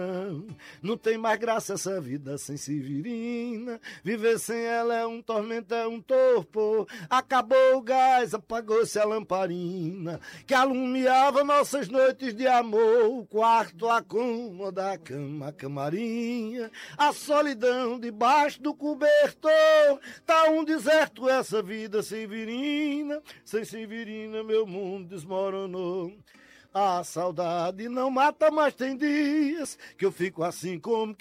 Não tem mais graça essa vida sem Severina. Viver sem ela é um tormento, é um torpor. Acabou o gás, apagou-se a lamparina que alumiava nossas noites de amor. O quarto, a cômoda, a cama, a camarinha, a solidão debaixo do cobertor. Tá um deserto essa vida Severina. Sem Severina meu mundo desmoronou. A saudade não mata, mas tem dias que eu fico assim como